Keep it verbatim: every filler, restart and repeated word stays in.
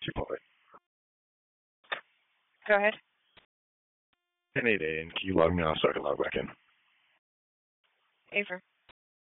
Chipotle. Go ahead. ten eight A, and can you log me off so I can log back in? Aver.